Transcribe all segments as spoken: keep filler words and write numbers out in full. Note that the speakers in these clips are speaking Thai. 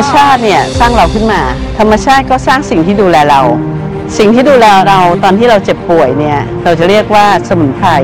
ชาติเนี่ยสร้างเราขึ้นมาธรรมชาติก็สร้างสิ่งที่ดูแลเราสิ่งที่ดูแลเราตอนที่เราเจ็บป่วยเนี่ยเราจะเรียกว่าสมุนไพร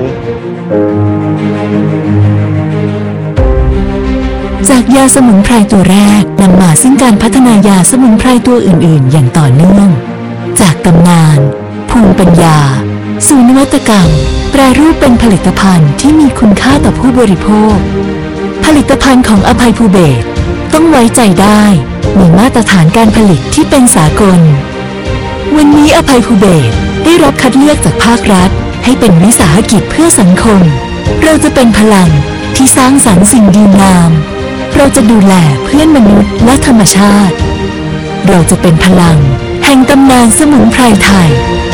จากยาสมุนไพรตัวแรกนำมาซึ่งการพัฒนายาสมุนไพรตัวอื่นๆอย่างต่อเนื่องจากตำนานภูมิปัญญาสู่นวัตกรรมแปรรูปเป็นผลิตภัณฑ์ที่มีคุณค่าต่อผู้บริโภคผลิตภัณฑ์ของอภัยภูเบศรต้องไว้ใจได้มีมาตรฐานการผลิตที่เป็นสากลวันนี้อภัยภูเบศรได้รับคัดเลือกจากภาครัฐให้เป็นวิสาหกิจเพื่อสังคมเราจะเป็นพลังที่สร้างสรรค์สิ่งดีงามเราจะดูแลเพื่อนมนุษย์และธรรมชาติเราจะเป็นพลังแห่งตำนานสมุนไพรไทย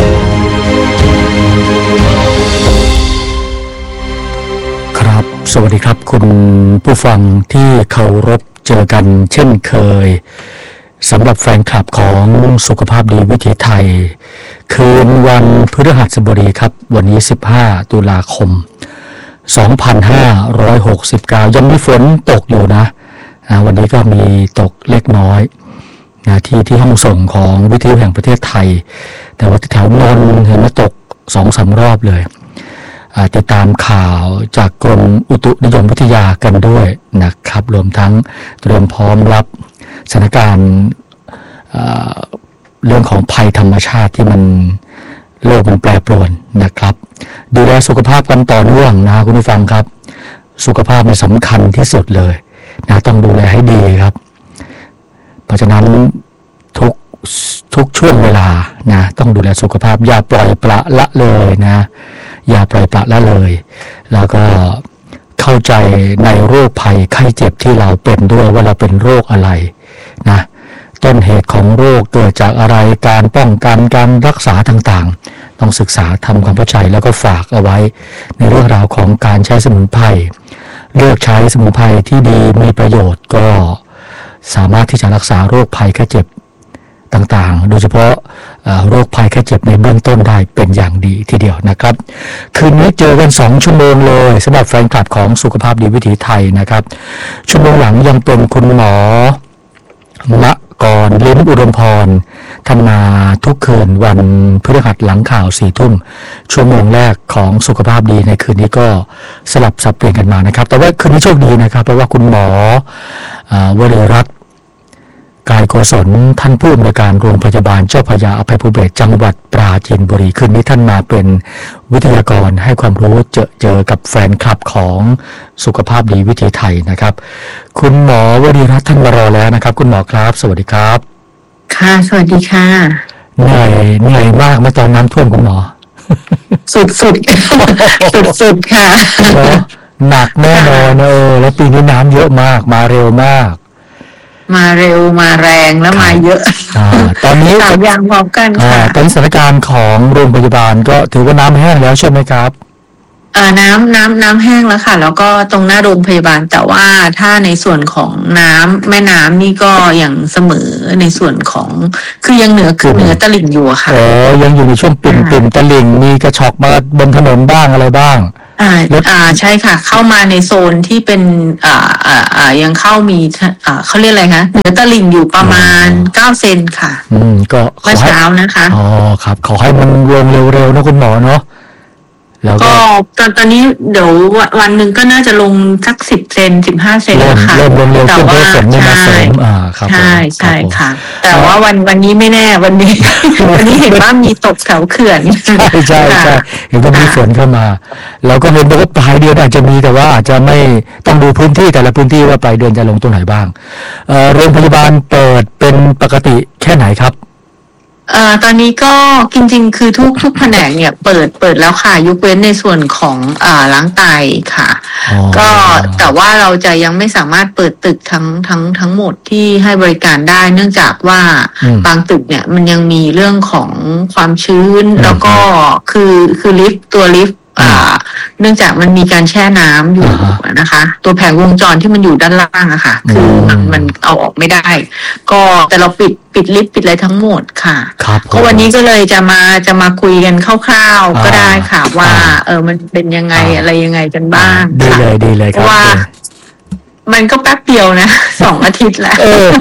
ครับสวัสดีครับคุณผู้ฟังที่เคารพเจอกันเช่นเคยสำหรับแฟนคลับของสุขภาพดีวิถีไทยคืนวันพฤหัสบดีครับวันนี้สิบห้าตุลาคมสองพันห้าร้อยหกสิบเก้ายังมีฝนตกอยู่นะวันนี้ก็มีตกเล็กน้อยนะที่ที่ห้องส่งของวิทยุแห่งประเทศไทยแต่ว่าแถวนนท์เห็นว่าตกสองสามรอบเลยติดตามข่าวจากกรมอุตุนิยมวิทยากันด้วยนะครับรวมทั้งเตรียมพร้อมรับสถานการณ์เรื่องของภัยธรรมชาติที่มันโลกมันแปรปรวนนะครับดูแลสุขภาพกันต่อเนื่องนะคุณผู้ฟังครับสุขภาพมันสำคัญที่สุดเลยนะต้องดูแลให้ดีครับเพราะฉะนั้นทุกทุกช่วงเวลานะต้องดูแลสุขภาพอย่าปล่อยปละละเลยนะอย่าปล่อยปละละเลยแล้วก็เข้าใจในโรคภัยไข้เจ็บที่เราเป็นด้วยว่าเราเป็นโรคอะไรนะต้นเหตุของโรคเกิดจากอะไรการป้องกันการรักษาต่างๆต้องศึกษาทำความเข้าใจแล้วก็ฝากเอาไว้ในเรื่องราวของการใช้สมุนไพรเลือกใช้สมุนไพรที่ดีมีประโยชน์ก็สามารถที่จะรักษาโรคภัยไข้เจ็บต่างๆโดยเฉพาะโรคภัยไข้เจ็บในเบื้องต้นได้เป็นอย่างดีทีเดียวนะครับคืนนี้เจอกันสองชั่วโมงเลยสำหรับแฟนคลับของสุขภาพดีวิถีไทยนะครับชั่วโมงหลังยังเป็นคุณหมอมะกรลิ้มอุดมพรท่านมาทุกคืนวันพฤหัสหลังข่าวสี่ทุ่มชั่วโมงแรกของสุขภาพดีในคืนนี้ก็สลับสับเปลี่ยนกันมานะครับแต่ว่าคืนนี้โชคดีนะครับเพราะว่าคุณหมอวรรัตน์กายโกศลท่านผู้อำนวยการโรงพยาบาลเจ้าพระยาอภัยภูเบศรจังหวัดปราจีนบุรีคืนนี้ท่านมาเป็นวิทยากรให้ความรู้เจอเจอกับแฟนคลับของสุขภาพดีวิถีไทยนะครับคุณหมอวรรัตน์ท่านมารอแล้วนะครับคุณหมอครับสวัสดีครับค่ะสวัสดีค่ะเหนื่อยเหนื่อยมากเมื่อตอนน้ำท่วมคุณหมอสุดสุดสุดสุดค่ะหนักแน่นอนเออแล้วปีนี้น้ำเยอะมากมาเร็วมากมาเร็วมาแรงแล้วมาเยอะตอนนี้สามอย่างพร้อมกันค่ะตอนสถานการณ์ของโรงพยาบาลก็ถือว่าน้ำแห้งแล้วใช่ไหมครับอ่าน้ำน้ำน้ำแห้งแล้วค่ะแล้วก็ตรงหน้าโรงพยาบาลแต่ว่าถ้าในส่วนของน้ำแม่น้ำนี่ก็อย่างเสมอในส่วนของคือยังเหนือคือเหนือตลิ่งอยู่ค่ะอ๋อยังอยู่ในช่วงปิ่มปิ่มตลิ่งมีกระชอกมาบนถนนบ้างอะไรบ้างอ่าอ่าใช่ค่ะเข้ามาในโซนที่เป็นอ่าอ่าอ่ายังเข้ามีอ่าเขาเรียกอะไรคะเหนือตลิ่งอยู่ประมาณเก้าเซนค่ะอืมก็เมื่อเช้านะคะอ๋อครับขอให้มันลงเร็วๆนะคุณหมอเนาะแล้วก็ตอนตอนนี้เดี๋ยววันหนึ่งก็น่าจะลงสักสิบเซนสิบห้าเซนค่ะแต่ว่าใช่ใช่ใช่ค่ะแต่ว่าวันวันนี้ไม่แน่วันนี้วันนี้เห็นว่ามีตกแถวเขื่อนใช่ใช่ใช่เห็นว่ามีฝนเข้ามาแล้วก็เห็นว่าปลายเดือนอาจจะมีแต่ว่าอาจจะไม่ต้องดูพื้นที่แต่ละพื้นที่ว่าปลายเดือนจะลงตรงไหนบ้างโรงพยาบาลเปิดเป็นปกติแค่ไหนครับเอ่อตอนนี้ก็จริงๆคือทุกทุกแผนกเนี่ยเปิดเปิดแล้วค่ะยกเว้นในส่วนของอ่าล้างไตค่ะก็แต่ว่าเราจะยังไม่สามารถเปิดตึกทั้งทั้งทั้งหมดที่ให้บริการได้เนื่องจากว่าบางตึกเนี่ยมันยังมีเรื่องของความชื้นแล้วก็คือคือลิฟต์ตัวลิฟต์ อ่าเนื่องจากมันมีการแช่น้ำอยู่นะคะตัวแผงวงจรที่มันอยู่ด้านล่างอะค่ะคือมันมันเอาออกไม่ได้ก็แต่เราปิดปิดลิฟต์ปิดอะไรทั้งหมดค่ะก็วันนี้ก็เลยจะมาจะมาคุยกันคร่าวๆก็ได้ค่ะว่าเออมันเป็นยังไงอะไรยังไงกันบ้างดีเลยดีเลยครับว่ามันก็แป๊บเดียวนะสองอาทิตย์แล้วเออ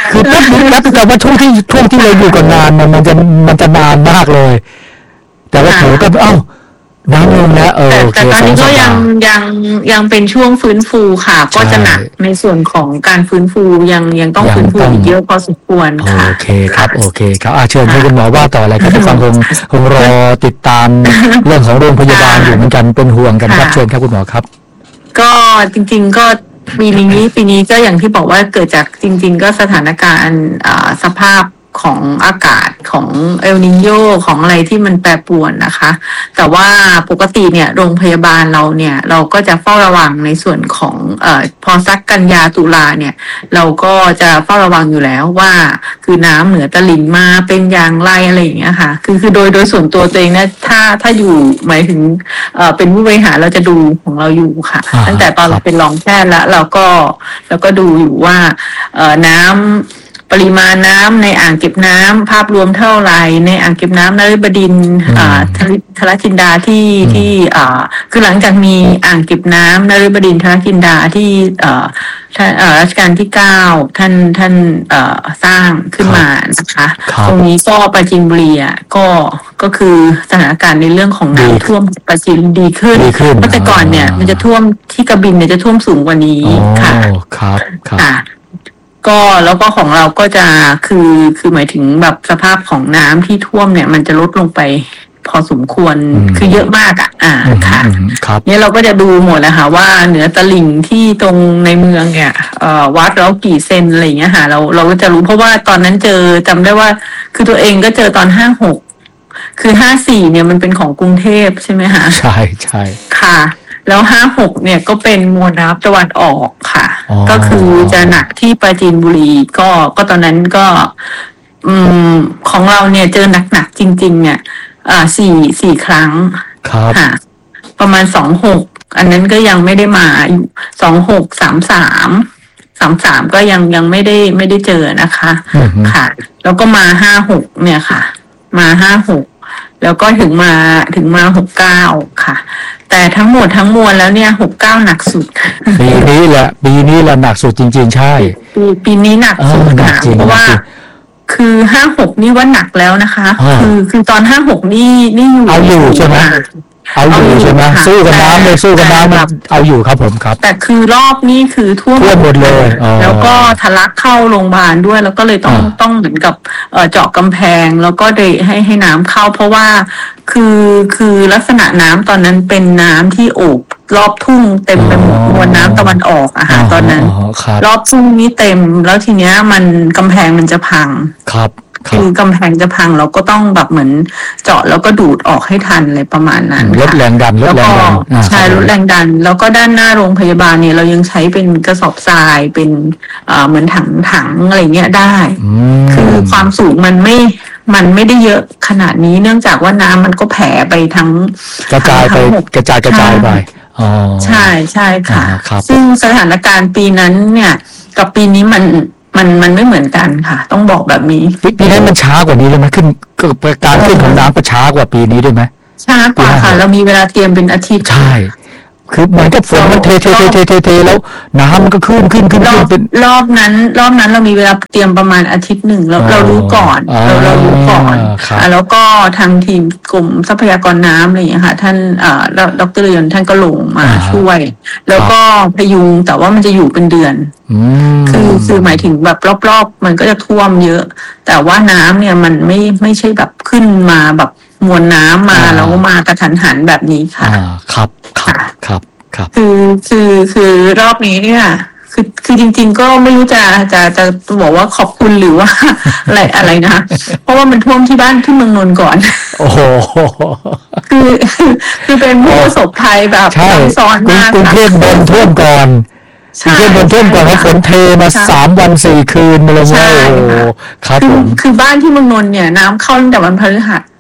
คือแป๊บนึงแป๊บแต่ว่าช่วงที่ช่วงที่เราอยู่กับงานมันมันจะมันจะนานมากเลย แต่ว่าเผลอก็เอ้าน้ำลงแล้วเออแต่แต่ตอนนี้ก็ยังยังยังเป็นช่วงฟื้นฟูค่ะก็จะหนักในส่วนของการฟื้นฟูยังยังต้องฟื้นฟูอีกเยอะพอสมควรค่ะโอเคครับโอเคครับอ่าเชิญให้คุณหมอว่าต่ออะไรครับทุกคนคงคงรอติดตามเรื่องของโรงพยาบาลอยู่เหมือนกันเป็นห่วงกันครับเชิญครับคุณหมอครับก็จริงๆก็ปีนี้ปีนี้ก็อย่างที่บอกว่าเกิดจากจริงๆก็สถานการณ์สภาพของอากาศของเอลนิโญของอะไรที่มันแปรปรวนนะคะแต่ว่าปกติเนี่ยโรงพยาบาลเราเนี่ยเราก็จะเฝ้าระวังในส่วนของเอ่อพอสักกันยาตุลาเนี่ยเราก็จะเฝ้าระวังอยู่แล้วว่าคือน้ำเหนือตลิ่งมาเป็นอย่างไรอะไรอย่างเงี้ยค่ะคือคือโดยโดยส่วนตัวตัวเองนะถ้าถ้าอยู่หมายถึงเอ่อเป็นผู้บริหารเราจะดูของเราอยู่ค่ะตั้งแต่ตอนเราเป็นรองแพทย์แล้วเราก็เราก็ดูอยู่ว่าเอ่อน้ำปริมาณน้ำในอ่างเก็บน้ำภาพรวมเท่าไหร่ในอ่างเก็บน้ำนฤบดินทร์อ่าทรจินดาที่ที่อ่าคือหลังจากมีอ่างเก็บน้ำนฤบดินทร์ทรจินดาที่อ่าท่านรัชกาลที่เก้าท่านท่านเอ่อสร้างขึ้นมานะคะตรงนี้ก็ปราจีนบุรีอ่ะก็ก็คือสถานการณ์ในเรื่องของน้ำท่วมปราจีนดีขึ้นเพราะแต่ก่อนเนี่ยมันจะท่วมที่กระบินเนี่ยจะท่วมสูงกว่านี้ค่ะครับครับก็แล้วก็ของเราก็จะคือคือหมายถึงแบบสภาพของน้ำที่ท่วมเนี่ยมันจะลดลงไปพอสมควรคือเยอะมากอ่ะอ่าค่ะเนี่ยเราก็จะดูหมดนะคะว่าเหนือตลิ่งที่ตรงในเมืองเนี่ยเอ่อวัดแล้วกี่เซนอะไรอย่างเงี้ยค่ะเราเราก็จะรู้เพราะว่าตอนนั้นเจอจำได้ว่าคือตัวเองก็เจอตอนห้าหกคือห้าสี่เนี่ยมันเป็นของกรุงเทพใช่ไหมคะใช่ใช่ค่ะแล้วห้าหกเนี่ยก็เป็นมวลน้ำตะวันออกค่ะก็คือจะหนักที่ปราจีนบุรีก็ก็ตอนนั้นก็อืมของเราเนี่ยเจอหนักๆจริงๆเนี่ยอ่าสี่สี่ครั้งค่ะประมาณสองหกอันนั้นก็ยังไม่ได้มาสองหกสามสามสามสามก็ยังยังไม่ได้ไม่ได้เจอนะคะค่ะแล้วก็มาห้าหกเนี่ยค่ะมาห้าหกแล้วก็ถึงมาถึงมาหกเก้าค่ะแต่ทั้งหมดทั้งมวลแล้วเนี่ยหกเก้าหนักสุดปีนี้แหละปีนี้แหละหนักสุดจริงๆใช่ปีปีนี้หนักสุดค่ะเพราะว่าคือห้าหกนี่ว่าหนักแล้วนะคะคือคือตอนห้าหกนี่นี่อยู่เอาอยู่ใช่ไหมเอาอยู่ใช่ไหมสู้กับน้ำเลยสู้กับน้ำแบบเอาอยู่ครับผมครับแต่คือรอบนี้คือท่วมหมดเลยแล้วก็ทะลักเข้าโรงพยาบาลด้วยแล้วก็เลยต้องต้องเหมือนกับเจาะกำแพงแล้วก็ได้ให้ให้น้ำเข้าเพราะว่าคือคือลักษณะน้ำตอนนั้นเป็นน้ำที่โอบรอบทุ่งเต็มไปหมดมวลน้ำตะวันออกอะค่ะตอนนั้นรอบทุ่งนี้เต็มแล้วทีเนี้ยมันกำแพงมันจะพังครับคือกำแพงจะพังเราก็ต้องแบบเหมือนเจาะแล้วก็ดูดออกให้ทันอะไรประมาณนั้นลดแรงดันลดแรงดันใช่ลดแรงดันแล้วก็ด้านหน้าโรงพยาบาลเนี่ยเรายังใช้เป็นกระสอบทรายเป็นเหมือนถังถังอะไรเงี้ยได้คือความสูงมันไม่มันไม่ได้เยอะขนาดนี้เนื่องจากว่าน้ำมันก็แผ่ไปทั้งกระจายไปกระจายกระจายไปใช่ใช่ค่ะซึ่งสถานการณ์ปีนั้นเนี่ยกับปีนี้มันมันมันไม่เหมือนกันค่ะต้องบอกแบบนี้ปีนั้นมันช้ากว่านี้เลยไหมขึ้นการขึ้นของน้ำก็ช้ากว่าปีนี้ด้วยไหมช้ากว่าค่ะเรามีเวลาเตรียมเป็นอาทิตย์ใช่คือเหมือนกับฝนมันเทเทเทเทเทเทแล้วน้ำมันก็ขึ้นขึ้นขึ้นขึ้นเป็นรอบนั้นรอบนั้นเรามีเวลาเตรียมประมาณอาทิตย์หนึ่งเราเรารู้ก่อนเราเรารู้ก่อนแล้วก็ทางทีมกลุ่มทรัพยากรน้ำอะไรอย่างเงี้ยค่ะท่านอ่าดร.เรือนท่านก็ลงมาช่วยแล้วก็พยุงแต่ว่ามันจะอยู่เป็นเดือนคือคือหมายถึงแบบรอบๆมันก็จะท่วมเยอะแต่ว่าน้ำเนี่ยมันไม่ไม่ใช่แบบขึ้นมาแบบมวลน้ำมาแล้วมากระทันหันแบบนี้ค่ะครับครับครับครับคือคือคือรอบนี้เนี่ยคือคือจริงๆก็ไม่รู้จะจะจะบอกว่าขอบคุณหรือว่าอะไรอะไรนะคะเพราะว่ามันท่วมที่บ้านที่เมืองนนท์ก่อนโอ้โหคือคือเป็นผู้ประสบภัยแบบซับซ้อนมากกรุงเทพโดนท่วมก่อนกรุงเทพโดนท่วมก่อนเพราะฝนเทมาสามวันสี่คืนมาเลยว่าโอ้โหครับผมคือบ้านที่เมืองนนท์เนี่ยน้ำเข้าตั้งแต่วันพฤหัส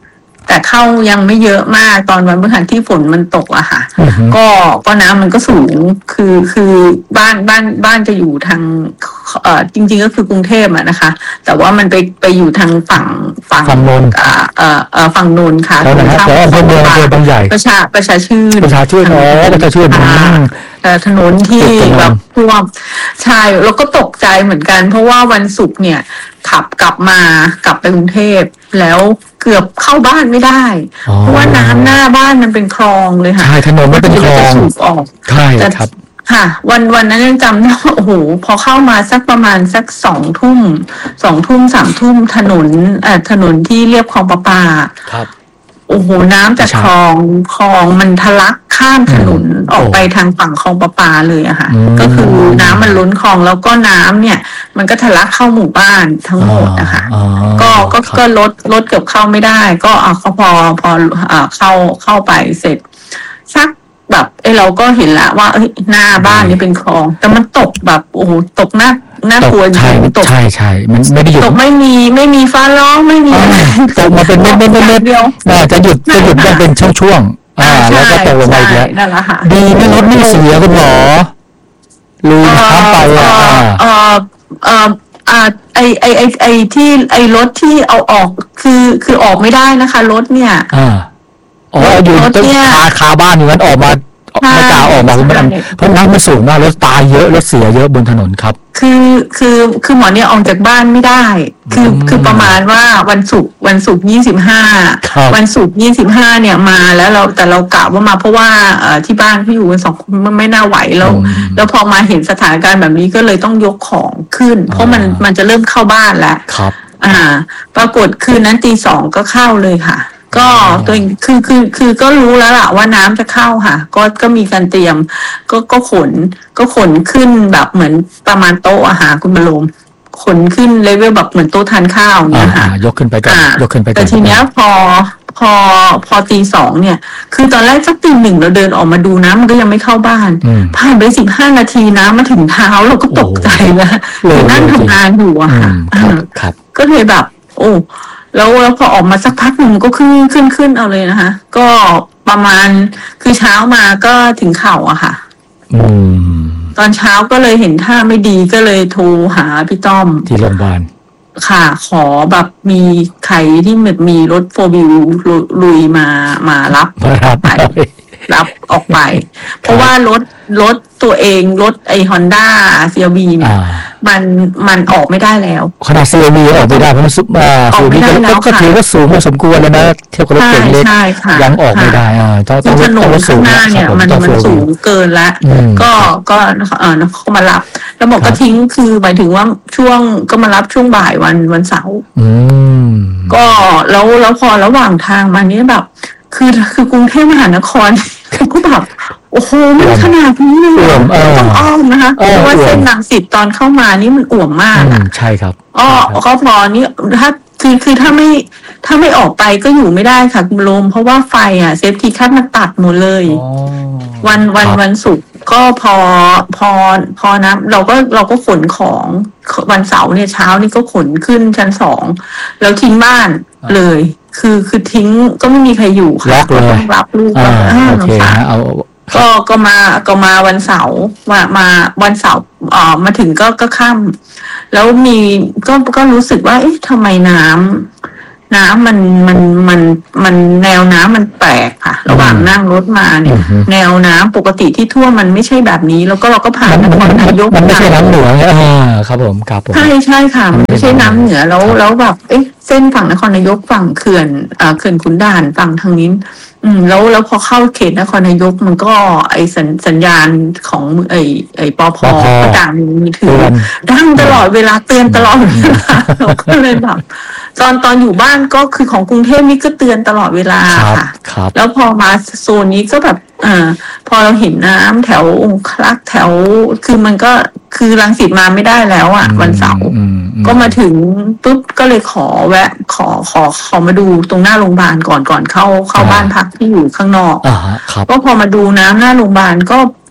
แต่เข้ายังไม่เยอะมากตอนวันพฤหัสที่ฝนมันตกอะค่ะก็ก็น้ำมันก็สูงคือคือบ้านบ้านบ้านจะอยู่ทางเอ่อจริงๆก็คือกรุงเทพอะนะคะแต่ว่ามันไปไปอยู่ทางฝั่งฝั่งฝั่งนนท์เอ่อเอ่อเอ่อฝั่งนนท์ค่ะแล้วนะครับแล้วอำเภอเมืองอำเภอบางใหญ่ประชาประชาชื่นประชาชื่นอ๋อประชาชื่นอ่าเอ่อถนนที่ติดถนนแบบท่วมใช่แล้วก็ตกใจเหมือนกันเพราะว่าวันศุกร์เนี่ยขับกลับมากลับไปกรุงเทพแล้วเกือบเข้าบ้านไม่ได้อ๋อเพราะว่าน้ำหน้าบ้านมันเป็นคลองเลยค่ะใช่ถนนมันเป็นคลองจะสูบออกใช่แต่ครับค่ะ วันวันนั้นยังจำได้ว่าโอ้โหพอเข้ามาสักประมาณสักสองทุ่มสองทุ่มสามทุ่มถนนเอ่อถนนที่เรียบคลองประปาครับโอ้โหน้ำจากใช่คลองคลองมันทะลักข้ามถนนอืมออกโอ้ไปทางฝั่งคลองประปาเลยอะค่ะอืมก็คือน้ำมันล้นคลองแล้วก็น้ำเนี่ย มันก็ทะลักเข้าหมู่บ้านทั้งหมดนะคะอ๋อก็ก็ครับก็ลดลดเกือบเข้าไม่ได้ ก็เอาเขาพอพออ่าเข้าเข้าไปเสร็จสักแบบเอ้เราก็เห็นละว่าเอ้ยหน้าบ้านนี่เป็นคลอง แต่มันตกแบบโอ้โหตกหน้าหน้ากลัวจใช่ริงๆตกใช่ใช่มันไม่ได้หยุดตกไม่มีไม่มีฟ้าร้องไม่มีอ่าอะไรตกมาเป็นเม็ดเม็ดเม็ดเม็ดเดียวอ่าจะหยุดจะหยุดยังเป็นช่วงๆอ่าแล้วก็ตกลงไปอีกแล้วใช่นั่นแหละค่ะดีไม่รถไม่เสียคุณหมอลุยน้ำไปอ่ะเออเออเออไอไอไอไอที่ไอรถที่เอาออกคือคือออกไม่ได้นะคะรถเนี่ยอ่าอ๋ออยู่รถต้องเนี่ยคาคาบ้านอยู่นั้นออกมาใช่ไม่กล้าออกมาเพราะมันใช่เพราะน้ำมันสูงมากรถตายเยอะรถเสียเยอะบนถนนครับคือคือคือหมอเนี่ยออกจากบ้านไม่ได้ คืออืมคือประมาณว่าวันศุกร์วันศุกร์ยี่สิบห้าครับวันศุกร์ยี่สิบห้าเนี่ยมาแล้วเราแต่เรากะว่ามาเพราะว่าเอ่อที่บ้านพี่อยู่กันสองคนมันไม่น่าไหวแล้วอืมแล้วพอมาเห็นสถานการณ์แบบนี้ก็เลยต้องยกของขึ้น เพราะมันอ่ามัมันจะเริ่มเข้าบ้านแล้วครับอ่า ปรากฏคืนนั้นตีสองก็เข้าเลยค่ะ ก็อ๋อตัวเองคือคือคือก็รู้แล้วล่ะว่าน้ำจะเข้าค่ะ ก็ก็มีการเตรียม ก็ก็ขน ก็ขนขึ้นแบบเหมือนประมาณโต๊ะอาหารคุณบรมขนขึ้นเลเวลแบบเหมือนโต๊ะทานข้าวอ่าเนี่ยค่ะอ่ายกขึ้นไปก่อนอ่ายกขึ้นไปก่อนแต่ทีเนี้ยพอพอพอตีสองเนี่ย คือตอนแรกสักตีหนึ่งเราเดินออกมาดูน้ำมันก็ยังไม่เข้าบ้านอืมผ่านไปสิบห้านาทีน้ำมาถึงเท้าเราก็ตกใจแล้วโอ้คือนั่งทำงานอยู่อะอืค่ะมครับครับก็เลยแบบ โอ้แล้วแล้วพอออกมาสักพักหนึ่งก็ขึ้นขึ้นขึ้นเอาเลยนะคะ ก็ประมาณคือเช้ามาก็ถึงเข่าอะค่ะอืมตอนเช้าก็เลยเห็นท่าไม่ดีก็เลยโทรหาพี่ต้อมที่โรงพยาบาลค่ะ ขอแบบมีใครที่แบบมีรถโฟร์วิวลุยมามารับมารับไป รับออกไป เพราะว่ารถรถตัวเองรถไอฮอนด้าเซียบีเนี่ยอ่ามันมันออกไม่ได้แล้วขนาด ซี เอ็ม วี ออกไม่ได้เพราะมันซุปอ่าออกไม่ได้ซีแล้วก็ค่ะถือว่าสูงพอสมควรแล้วนะเทียบกับรถใช่เก๋งเล็กใช่ค่ะยังออกไม่ได้อ่าต้องต้คือ อง ถนต้องนรถสูข้างงหน้าเนี่ยครับผมันต้องมัน four สู wheel งเกินละอืมก็ก็เออเขามารับ แล้วบอกครัก็บทิ้งคือหมายถึงว่าช่วงก็มารับช่วงบ่ายวันวันเสาร์อืมก็แล้วแล้วพอระหว่างทางมาเนี้ยแบบ คือคือกรุงเทพมหานคร ก็แบบโอ้โหมันขนาดนี้เลยเหรอ่วมเออต้องอ้อมนะคะเออเพราะว่าอ่วมเส้นรังสิตตอนเข้ามานี่มันอ่วมมากอืมอะใช่ครับอ๋อใช่ครับก็พอนี่ถ้าคือคือถ้าไม่ถ้าไม่ออกไปก็อยู่ไม่ได้ค่ะคุณโรมเพราะว่าไฟอ่ะเซฟตี้คัทมันตัดหมดเลยอ๋อวันวันครับวันศุกร์ก็พอพอพอนะเราก็เราก็ขนของวันเสาร์เนี่ยเช้านี่ก็ขนขึ้นชั้นสองแล้วทิ้งบ้านเลย คือคือทิ้งก็ไม่มีใครอยู่ค่ะล็อกเลยต้องรับลูกอ่าอ่าโอเคค่ะฮะเอาก็ก็มาก็มาวันเสาร์มามาวันเสาร์อ่ามาถึงก็ก็ค่ำแล้วมีก็ก็รู้สึกว่า เอ๊ะทำไมน้ำน้ำมันมันมันมันแนวน้ำมันแปลกค่ะ ระหว่างนั่งรถมาเนี่ย แนวน้ำปกติที่ท่วมมันไม่ใช่แบบนี้ แล้วก็เราก็ผ่านมันนคมัรนนายกมันไม่ใช่น้ำเหนืองอ่าครับผมครับผมใช่ใช่ค่ะมันไม่ใช่น้ำเหนือแล้วครับแล้วแบบเอ๊ะเส้นฝั่งนครนายกฝั่งเขื่อนอ่าเขื่อนขุนด่านฝั่งทางนี้ อืมแล้วแล้วพอเข้าเขตนครนายกมันก็ไอสัญสัญญาณของไอไอปอพปอพก็ดังมือถืเตืออนดังตลอดเวลาเตือนตลอดเวลา เราก็เลยแบบตอนตอนอยู่บ้านก็คือของกรุงเทพนี่ก็เตือนตลอดเวลาครับค่ะครับแล้วพอมาโซนนี้ก็แบบอ่าพอเราเห็นน้ำแถวองคลักษ์แถว คือมันก็คือรังสิตมาไม่ได้แล้วอ่ะ วันเสาร์อืมอืก็มาถึงปุ๊บก็เลยขอแวะ ขอขอขอมาดูตรงหน้าโรงพยาบาลก่อนก่อนเข้าเข้าบ้านพักที่อยู่ข้างนอกอ่าฮะครับก็พอมาดูน้ำหน้าโรงพยาบาลก็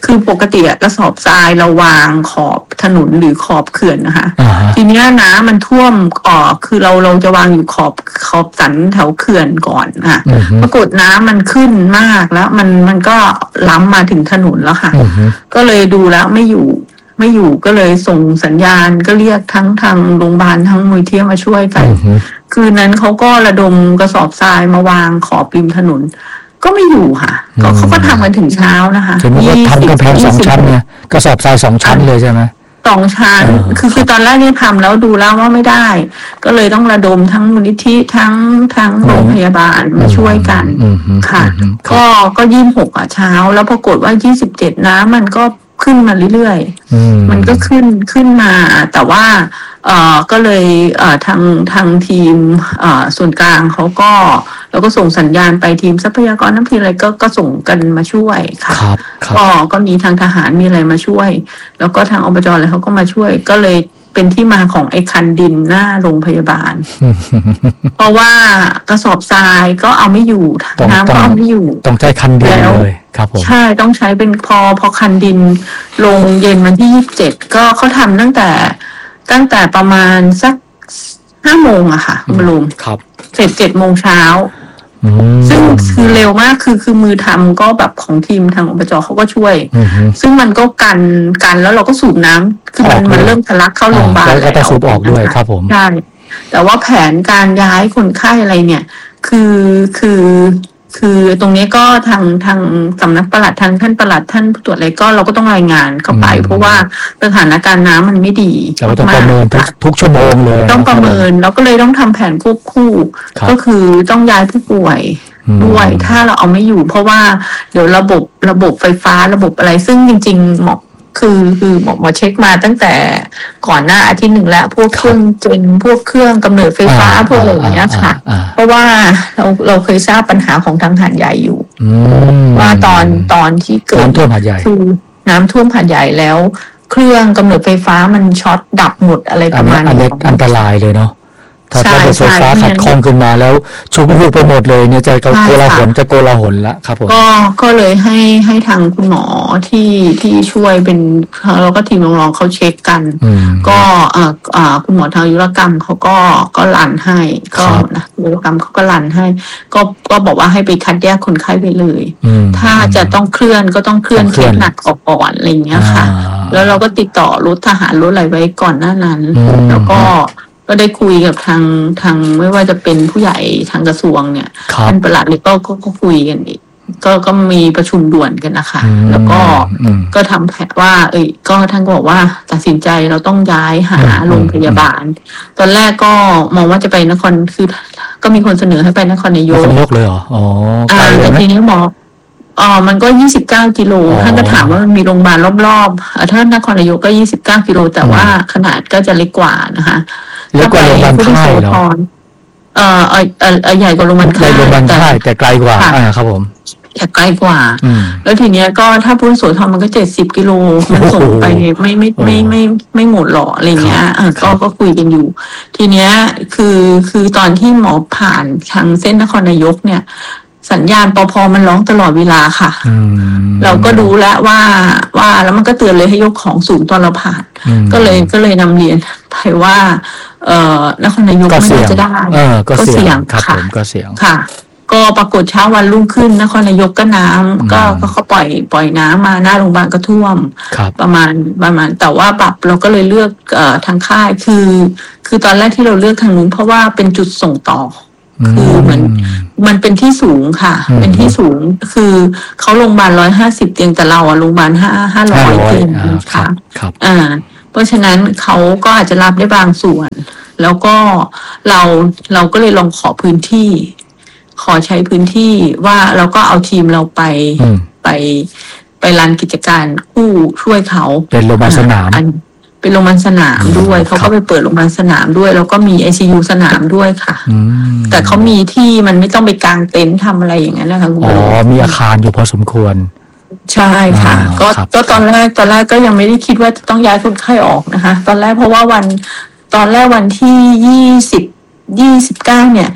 คือปกติกระสอบทรายเราวางขอบถนนหรือขอบเขื่อนนะคะ uh-huh. ทีนี้น้ำมันท่วมอ่อคือเราเราจะวางอยู่ขอบขอบสันแถวเขื่อนก่อนค่ะ uh-huh. ปรากฏน้ำมันขึ้นมากแล้วมันมันก็ล้ำมาถึงถนนแล้วค่ะ uh-huh. ก็เลยดูแล้วไม่อยู่ไม่อยู่ก็เลยส่งสัญญาณก็เรียกทั้งทางโรงพยาบาลทั้งมูลที่มาช่วยกัน uh-huh. คืนนั้นเขาก็ระดมกระสอบทรายมาวางขอบริมถนนก็ไม่อยู่ค่ะก็เขาก็ทำกันถึงเช้านะคะถึงว่าทำกำแพงสองชั้นเนี่ยกระสอบทรายสองชั้นเลยใช่ไหมสองชั้นคือคือตอนแรกนี่ทำแล้วดูแล้วว่าไม่ได้ก็เลยต้องระดมทั้งมูลนิธิทั้งทั้งโรงพยาบาลมาช่วยกันค่ะก็ก็ยี่สิบหกอ่ะเช้าแล้วปรากฏว่ายี่สิบเจ็ดน้ำมันก็ขึ้นมาเรื่อยๆมันก็ขึ้นขึ้นมาแต่ว่าเอ่อก็เลยเอ่อทางทางทีมเอ่อส่วนกลางเขาก็แล้วก็ส่งสัญญาณไปทีมทรัพยากรน้ำพิอะไรก็ก็ส่งกันมาช่วยค่ะก็ก็มีทางทหารมีอะไรมาช่วยแล้วก็ทางอบจอะไรเขาก็มาช่วยก็เลยเป็นที่มาของไอ้คันดินหน้าโรงพยาบาล เพราะว่ากระสอบทรายก็เอาไม่อยู่น้ำก็เอาไม่อยู่ต้องใช้คันดินเลยครับผมใช่ต้องใช้เป็นพอพอคันดินลงเย็นวันที่ยี่สิบเจ็ดก็เขาทำตั้งแต่ตั้งแต่ประมาณสักห้าโมงอะค่ะคุณลุงครับเสร็จเจ็ดโมงเช้าซึ่งคือเร็วมากคือคือมือทำก็แบบของทีมทางอบจเขาก็ช่วยซึ่งมันก็กันกันแล้วเราก็สูบน้ำคือมันมันเริ่มทะลักเข้าโรงพยาบาลแล้วก็สูบออกด้วยครับผมใช่แต่ว่าแผนการย้ายคนไข้อะไรเนี่ยคือคือคือตรงนี้ก็ทางทางสำนักปลัดทางท่านปลัดท่านผู้ตรวจอะไรก็เราก็ต้องรายงานเข้าไปเพราะว่าสถานการณ์น้ำมันไม่ดีเราต้องประเมินทุกชั่วโมงเลยต้องประเมินแล้วก็เลยต้องทำแผนควบคู่ก็คือต้องย้ายผู้ป่วยด้วยถ้าเราเอาไม่อยู่เพราะว่าเดี๋ยวระบบระบบไฟฟ้าระบบอะไรซึ่งจริงๆหมอคือคือหมอหมอเช็คมาตั้งแต่ก่อนหน้าอาทิตย์หนึ่งแล้วพวกเครื่องเจนพวกเครื่องกำเนิดไฟฟ้าพวกอะไรอย่างเงี้ยค่ะเพราะว่าเราเราเคยทราบปัญหาของทางหาดใหญ่อยู่ว่าตอนตอนที่เกิดน้ำท่วมหาดใหญ่คือน้ำท่วมหาดใหญ่แล้วเครื่องกำเนิดไฟฟ้ามันช็อตดับหมดอะไรประมาณนี้อันตรายเลยเนาะถ้าระบบไฟฟ้าขัดข้องขึ้นมาแล้วชุบลูกไปหมดเลยเนี่ยจะโกลาหลจะโกลาหลละครับผมก็ก็เลยให้ให้ทางคุณหมอที่ที่ช่วยเป็นแล้วก็ทีมรองๆเขาเช็คกันก็อ่าอ่าคุณหมอทางยุรกรรมเขาก็ก็รันให้ก็นะยุรกรรมเขาก็รันให้ก็ก็บอกว่าให้ไปคัดแยกคนไข้ไปเลยถ้าจะต้องเคลื่อนก็ต้องเคลื่อนเคสหนักออกก่อนอะไรอย่างเงี้ยค่ะแล้วเราก็ติดต่อรถทหารรถอะไรไว้ก่อนหน้านั้นแล้วก็ก็ได้คุยกับทางทางไม่ว่าจะเป็นผู้ใหญ่ทางกระทรวงเนี่ยท่านปลัดเลยก็ก็คุยกันอีกก็ก็มีประชุมด่วนกันนะคะแล้วก็ก็ทำแผนว่าเอ้ยก็ท่านก็บอกว่าตัดสินใจเราต้องย้ายหาโรงพยาบาลตอนแรกก็มองว่าจะไปนครคือก็มีคนเสนอให้ไปนครนายกนครนายกเลยเหรออ๋ออ่าแต่ทีนี้หมออ๋อมันก็ยี่สิบเก้ากิโลท่านก็ถามว่ามันมีโรงพยาบาลรอบๆถ้านครนายกก็ยี่สิบเก้ากิโลแต่ว่าขนาดก็จะเล็กกว่านะคะเล็กกว่าโรงพยาบาลค่ายเหรอเอ่อเอ่อใหญ่กว่าโรงพยาบาลค่ายโรงพยาบาลค่ายแต่ไกลกว่าอ่าครับผมแต่ไกลกว่าแล้วทีเนี้ยก็ถ้าพุทธโสธรมันก็เจ็ดสิบกิโลมันส่งไปไม่ไม่ไม่ไม่ไม่หมดหรอกอะไรเงี้ยอ่าก็ก็คุยกันอยู่ทีเนี้ยคือคือตอนที่หมอผ่านทางเส้นนครนายกเนี่ยสัญญาณปภมันร้องตลอดเวลาค่ะเราก็ดูแล้วว่าว่าแล้วมันก็เตือนเลยให้ยกของสูงตอนเราผ่านก็เลยก็เลยนำเรียนไปว่าเอ่อนครนายกไม่น่าจะได้ก็เสี่ยงค่ะก็เสี่ยงค่ะก็ปรากฏเช้าวันรุ่งขึ้นนครนายกก็น้ำก็ก็เขาปล่อยปล่อยน้ำมาหน้าโรงพยาบาลก็ท่วมประมาณประมาณแต่ว่าปรับเราก็เลยเลือกเอ่อทางค่ายคือคือตอนแรกที่เราเลือกทางนู้นเพราะว่าเป็นจุดส่งต่อคือเหมือนมันเป็นที่สูงค่ะเป็นที่สูงคือเขาโรงพยาบาลร้อยห้าสิบเตียงแต่เราอะโรงพยาบาลห้าห้าร้อยเตียงค่ะอ่าเพราะฉะนั้นเขาก็อาจจะรับได้บางส่วนแล้วก็เราเราก็เลยลองขอพื้นที่ขอใช้พื้นที่ว่าเราก็เอาทีมเราไปไปไปรันกิจการคู่ช่วยเขาเป็นโรงพยาบาลสนามเป็นโรงพยาบาลสนามด้วยเขาก็ไปเปิดโรงพยาบาลสนามด้วยแล้วก็มี ไอ ซี ยู สนามด้วยค่ะแต่เขามีที่มันไม่ต้องไปกางเต็นท์ทำอะไรอย่างนั้นนะคะคุณอ๋อมีอาคารอยู่พอสมควรใช่ค่ะก็ก็ตอนแรกตอนแรกก็ยังไม่ได้คิดว่าจะต้องย้ายคนไข้ออกนะคะตอนแรกเพราะว่าวันตอนแรกวันที่ยี่สิบยี่สิบเก้าเนี่ย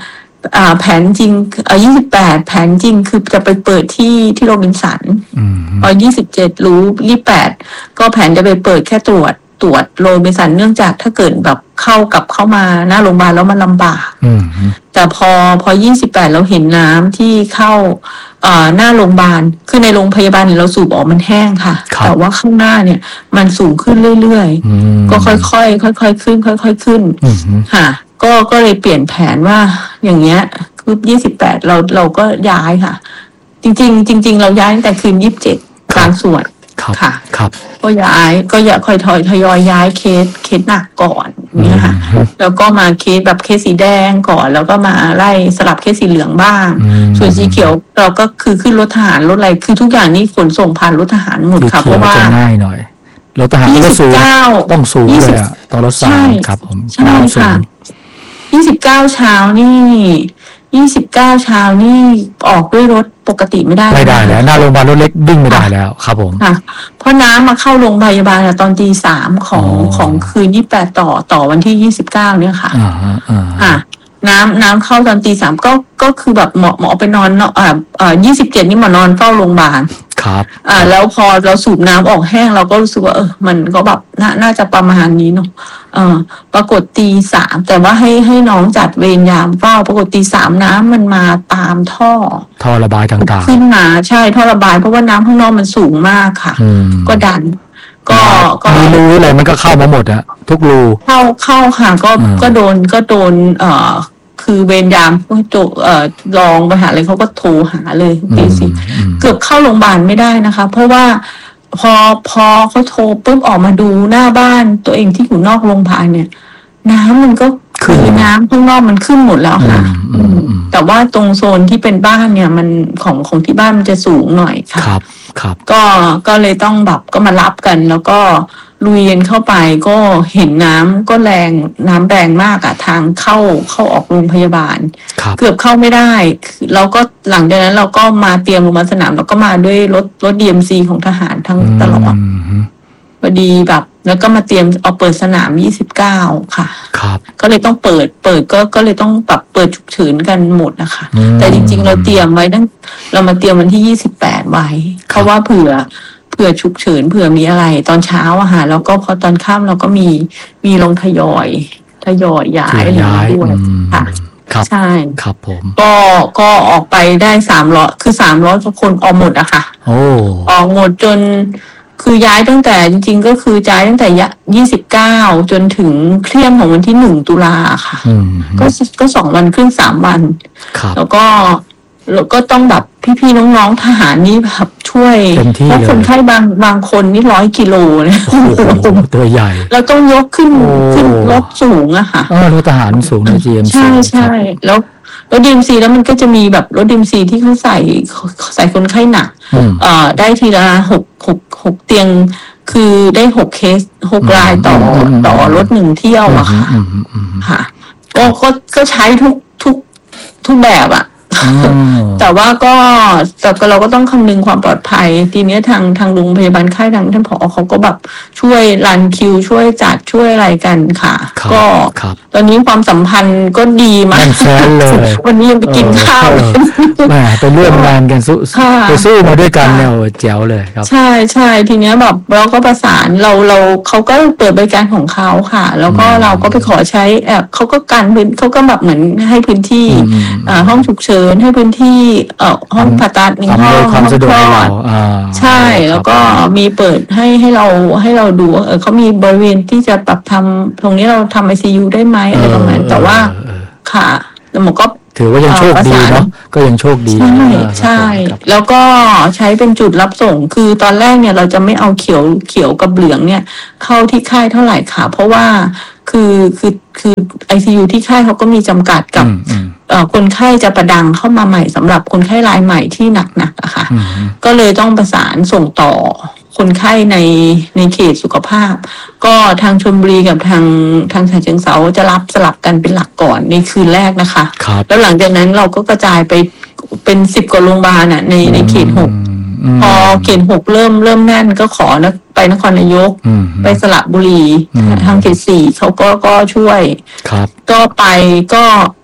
อ่าแผนจริงเอ่อยี่สิบแปดแผนจริงคือจะไปเปิดที่ที่โรบินสันพอยี่สิบเจ็ดรู้ยี่สิบแปดก็แผนจะไปเปิดแค่ตรวจตรวจโรบินสันเนื่องจากถ้าเกิดแบบเข้ากับเข้ามาหน้าโรงพยาบาลแล้วมันลำบากแต่พอพอยี่สิบแปดเราเห็นน้ำที่เข้าเอ่อหน้าโรงพยาบาลคือในโรงพยาบาลเนี่ยเราสูบออกมันแห้งค่ะแต่ว่าข้างหน้าเนี่ยมันสูงขึ้นเรื่อยๆก็ค่อยๆค่อยๆขึ้นค่อยๆขึ้นค่ะก็ก็เลยเปลี่ยนแผนว่าอย่างเงี้ยคือยี่สิบแปดเราเราก็ย้ายค่ะจริงๆจริงๆเราย้ายตั้งแต่คืนยี่สิบเจ็ดบางส่วนค่ะครับก็ย้ายก็อย่าค่อยถอยทยอยย้ายเคสเคสหนักก่อนเนี่ยค่ะแล้วก็มาเคสแบบเคสสีแดงก่อนแล้วก็มาไล่สลับเคสสีเหลืองบ้างส่วนสีเขียวเราก็คือขึ้นรถทหารรถอะไรคือทุกอย่างนี่ขนส่งผ่านรถทหารหมดค่ะเพราะว่าง่ายหน่อยรถทหารก็สูงต้องสูงเลยอ่ะตอนรถสามครับผมใช่ค่ะยี่สิบเก้าเช้านี่ยี่สิบเก้าเช้านี่ออกด้วยรถปกติไม่ได้ไม่ได้แล้วหน้าโรงพยาบาลรถเล็กดิ้งไม่ได้แล้วครับผมค่ะเพราะน้ำมาเข้าโรงพยาบาลตอนตีสามของของคืนยี่สิบแปดต่อต่อวันที่ยี่สิบเก้าเนี่ยค่ะอ่าอ่าค่ะน้ำน้ำเข้าตอนตีสามก็ก็คือแบบหมอหมอไปนอนเนาะอ่าอ่ายี่สิบเจ็ดนี่หมอนอนเฝ้าโรงพยาบาลครับอ่าแล้วพอเราสูบน้ำออกแห้งเราก็รู้สึกว่าเออมันก็แบบน่าน่าจะประมาณนี้เนาะเออปรากฏตีสามแต่ว่าให้ให้น้องจัดเวรยามเฝ้าปรากฏตีสามน้ำมันมาตามท่อท่อระบายต่างๆขึ้นมาใช่ท่อระบายเพราะว่าน้ำข้างนอกมันสูงมากค่ะก็ดันก็ก็มีรูอะไรมันก็เข้ามาหมดอะทุกรูเข้าเข้าค่ะก็ก็โดนก็โดนเอ่อคือเวรยามก็โจเอ่อรองไปหาเลยเขาก็โทรหาเลยตีสิเกือบเข้าโรงพยาบาลไม่ได้นะคะเพราะว่าพอพอเขาโทรปุ๊บออกมาดูหน้าบ้านตัวเองที่อยู่นอกโรงพยาบาลเนี่ยน้ำมันก็คือน้ำข้างนอกมันขึ้นหมดแล้วค่ะแต่ว่าตรงโซนที่เป็นบ้านเนี่ยมันของของที่บ้านมันจะสูงหน่อยค่ะครับครับก็ก็เลยต้องแบบก็มารับกันแล้วก็ลุยเย็นเข้าไปก็เห็นน้ำก็แรงน้ำแรงมากอะทางเข้าเข้าออกโรงพยาบาลเกือบเข้าไม่ได้เราก็หลังจากนั้นเราก็มาเตรียมโรงพยาบาลสนามแล้วก็มาด้วยรถรถ ดี เอ็ม ซี ของทหารทั้งตลอดพอดีแบบแล้วก็มาเตรียมเอาเปิดสนามยี่สิบเก้าค่ะครับก็เลยต้องเปิดเปิดก็ก็เลยต้องปรับเปิดฉุกเฉินกันหมดนะคะแต่จริงๆเราเตรียมไว้ตั้งเรามาเตรียมวันที่ยี่สิบแปดไว้เพราะว่าเผื่อเผื่อฉุกเฉินเผื่อมีอะไรตอนเช้าอะค่ะแล้วก็พอตอนค่ำเราก็มีมีลงทยอยทยอยย้ายอะไรด้วยค่ะใช่ครับผมก็ก็ออกไปได้สามร้อยคือสามร้อยคนออกหมดอะค่ะโอ้ออกหมดจนคือย้ายตั้งแต่จริงๆก็คือย้ายตั้งแต่ยี่สิบเก้าจนถึงเที่ยงของวันที่หนึ่งตุลาค่ะก็ก็สองวันครึ่งสามวันแล้วก็แล้วก็ต้องแบบพี่ๆน้องๆทหารนี่แบบช่วยเพราะคนไข้บางบางคนนี่ร้อยกิโลเนี่ยตัวใหญ่แล้วต้องยกขึ้นขึ้นรถสูงอะค่ะเออรถทหารสูงใน จี เอ็ม ซีใช่ใช่แล้วรถ ดี เอ็ม ซี แล้วมันก็จะมีแบบรถ ดี เอ็ม ซี ที่เขาใส่ใส่คนไข้หนักเอ่อได้ทีละหกหกหกเตียงคือได้หกเคสหกรายต่อต่อรถหนึ่งเที่ยวอะค่ะค่ะก็ก็ก็ใช้ทุกทุกทุกแบบอะแต่ว่าก็แต่เราก็ต้องคำนึงความปลอดภัยทีนี้ทางทางโรงพยาบาลค่ายทางท่านผอเขาก็แบบช่วยรันคิวช่วยจัดช่วยอะไรกันค่ะก็ตอนนี้ความสัมพันธ์ก็ดีมากวันนี้ยังไปกินข้าวแหมไปร่วมงานกันสู้ไปสู้มาด้วยกันเนี่ยแจ๋วเลยครับใช่ใช่ทีนี้แบบเราก็ประสานเราเราเขาก็เปิดบริการของเขาค่ะแล้วก็เราก็ไปขอใช้แอบเขาก็กันพื้นเขาก็แบบเหมือนให้พื้นที่ห้องฉุกเฉินให้พื้นที่เอ่อห้องผ่าตัดหนึ่งห้องความสะดวกให้เราใช่แล้วก็มีเปิดให้ให้เราให้เราดูเออเขามีบริเวณที่จะปรับทำตรงนี้เราทำ ไอ ซี ยู ได้ไหมอะไรประมาณแต่ว่าค่ะแต่หมอก็ถือว่ายังโชคดีเนาะก็ยังโชคดีใช่ใช่แล้วก็ใช้เป็นจุดรับส่งคือตอนแรกเนี่ยเราจะไม่เอาเขียวเขียวกับเหลืองเนี่ยเข้าที่ค่ายเท่าไหร่ค่ะเพราะว่าคือคือคือ ไอ ซี ยู ที่ค่ายเขาก็มีจำกัดกับคนไข้จะประดังเข้ามาใหม่สำหรับคนไข้รายใหม่ที่หนักๆอะค่ะก็เลยต้องประสานส่งต่อคนไข้ในในเขตสุขภาพก็ทางชลบุรีกับทางทางฉะเชิงเทราจะรับสลับกันเป็นหลักก่อนในคืนแรกนะคะแล้วหลังจากนั้นเราก็กระจายไปเป็นสิบกว่าโรงพยาบาลน่ะในในเขตหกพอเขตหกเริ่มเริ่มแน่นก็ขอนะไปนครนายกไปสระบุรีทางเขตสี่เขาก็ก็ช่วยก็ไปก็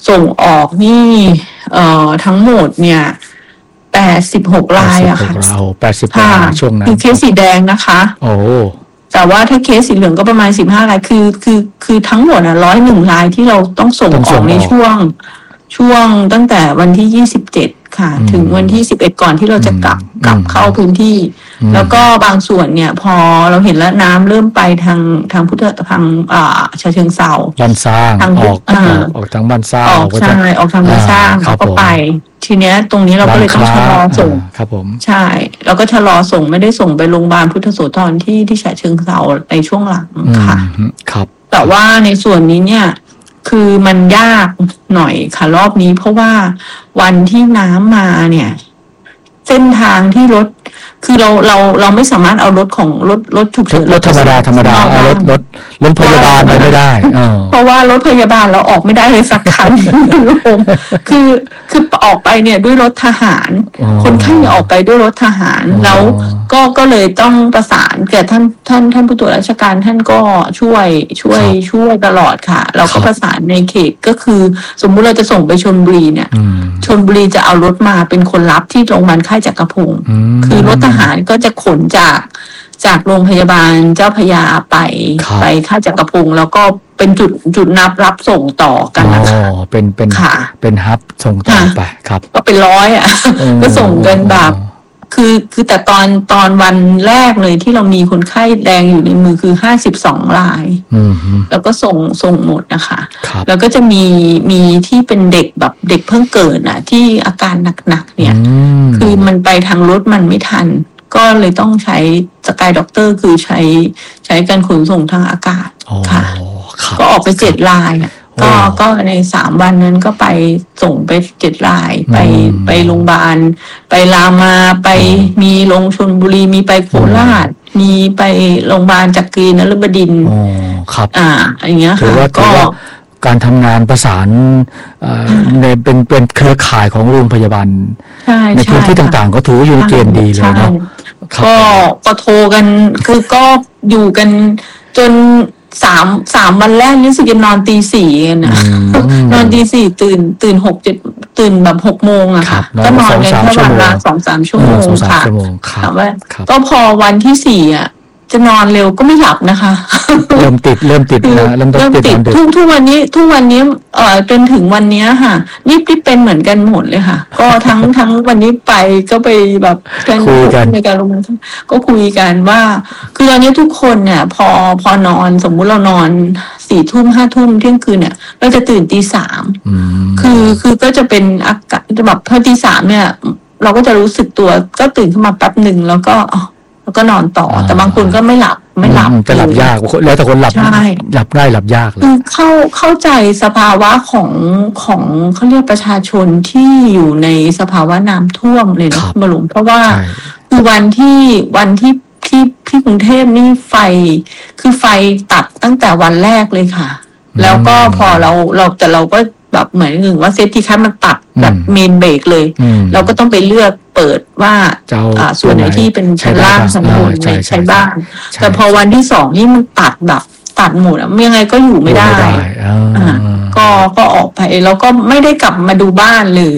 ส่งออกนี่เอ่อทั้งหมดเนี่ยแปดสิบหกรายอะค่ะเราแปดสิบรายช่วงนั้นคือเคสสีแดงนะคะโอ้แต่ว่าถ้าเคสสีเหลืองก็ประมาณสิบห้ารายคือคือคือทั้งหมดอ่ะร้อยหนึ่งรายที่เราต้องส่งออกในช่วงช่วงตั้งแต่วันที่ยี่สิบเจ็ดค่ะถึงวันที่สิบเอ็ดก่อนที่เราจะกลับกลับเข้าพื้นที่แล้วก็บางส่วนเนี่ยพอเราเห็นแล้วน้ำเริ่มไปทางทางพุทธทางอ่าฉะเชิงเทราบ้านสร้างออกออกทางบ้านสร้างออกใช่ออกทางบ้านสร้างเขาก็ไปทีเนี้ยตรงนี้เราก็เลยต้องชะลอส่งครับผมใช่แล้วก็ชะลอส่งไม่ได้ส่งไปโรงพยาบาลพุทธโสธรที่ที่ฉะเชิงเทราในช่วงหลังค่ะครับแต่ว่าในส่วนนี้เนี่ยคือมันยากหน่อยค่ะรอบนี้เพราะว่าวันที่น้ำมาเนี่ยเส้นทางที่รถคือเราเราเราไม่สามารถเอารถของรถรถฉุกเฉินรถธรรมดาธรรมดาเอารถรถรถพยาบาลไปไม่ได้เพราะว่ารถพยาบาลเราออกไม่ได้เลยสักคันคือคือออกไปเนี่ยด้วยรถทหารคนไข้ออกไปด้วยรถทหารแล้วก็ก็เลยต้องประสานแก่ท่านท่านท่านผู้ตรวจราชการท่านก็ช่วยช่วยช่วยตลอดค่ะเราก็ประสานในเขตก็คือสมมุติเราจะส่งไปชลบุรีเนี่ยชลบุรีจะเอารถมาเป็นคนรับที่โรงพยาบาลค่ายจักรพงศ์คือรถทหารก็จะขนจากจากโรงพยาบาลเจ้าพระยาไปไปค่ายจักรพงศ์แล้วก็เป็นจุดจุดนับรับส่งต่อกันนะคะอ๋อเป็นเป็นเป็นฮับส่งต่อไปครับก็เป็นร้อยอ่ะก็ส่งกันแบบคือคือแต่ตอนตอนวันแรกเลยที่เรามีคนไข้แดงอยู่ในมือคือห้าสิบสองรายแล้วก็ส่งส่งหมดนะคะแล้วก็จะมีมีที่เป็นเด็กแบบเด็กเพิ่งเกิดอ่ะที่อาการหนักๆเนี่ยคือมันไปทางรถมันไม่ทันก็เลยต้องใช้สกายด็อกเตอร์คือใช้ใช้การขนส่งทางอากาศค่ะก็ออกไปเจ็ดรายก็ก็ในสามวันนั้นก็ไปส่งไปเจ็ดรายไปไปโรงพยาบาลไปรามาไปมีลงชลบุรีมีไปโคราชมีไปโรงพยาบาลจักรีนฤบดินทร์อ๋อครับอ่าอย่างเงี้ยค่ะก็การทำงานประสานในเป็นเป็นเครือข่ายของโรงพยาบาลในพื้นที่ต่างๆก็ถือว่าอยู่ในเกณฑ์ดีเลยเนาะก็ก็โทรกันคือก็อยู่กันจนสามสามวันแรกนี่สิจะนอนตีสี่นะนอนตีสี่ตื่นตื่นหกเจ็ดตื่นแบบหกโมงอะค่ะก็นอนกันแค่วันละสองสามชั่วโมงค่ะแต่ว่าก็พอวันที่สี่อะจะนอนเร็วก็ไม่หลับนะคะเริ่มติดเริ่มติดนะเริ่มติดทุกทุกวันนี้ทุกวันนี้เอ่อจนถึงวันนี้ค่ะนี่ที่เป็นเหมือนกันหมดเลยค่ะก็ทั้งทั้งวันนี้ไปก็ไปแบบคุยกันในการลงก็คุยกันว่าคือตอนนี้ทุกคนเนี่ยพอพอนอนสมมุติเรานอนสี่ทุ่มห้าทุ่มเที่ยงคืนเนี่ยเราจะตื่นตีสามคือคือก็จะเป็นอากาศแบบพอตีสามเนี่ยเราก็จะรู้สึกตัวก็ตื่นขึ้นมาแป๊บหนึ่งแล้วก็แล้วก็นอนต่อแต่บางคนก็ไม่หลับไม่หลับจะหลับยากแล้วแต่คนหลับหลับง่ายหลับยากเลยคือเข้าเข้าใจสภาวะของของเขาเรียกประชาชนที่อยู่ในสภาวะน้ำท่วมเลยนะมาหลงเพราะว่าคือวันที่วันที่ที่ที่กรุงเทพนี่ไฟคือไฟตัดตั้งแต่วันแรกเลยค่ะแล้วก็พอเราเราแต่เราก็แบบเหมือนหนึ่งว่าเซฟตี้คัทมันตัดแบบเมนเบรกเลยเราก็ต้องไปเลือกเปิดว่าส่วนไหนที่เป็นชั้นล่างชั้นบนใช้บ้างแต่พอวันที่สองนี่มันตัดแบบตัดหมดอะยังไงก็อยู่ไม่ได้ก็ก็ออกไปแล้วก็ไม่ได้กลับมาดูบ้านเลย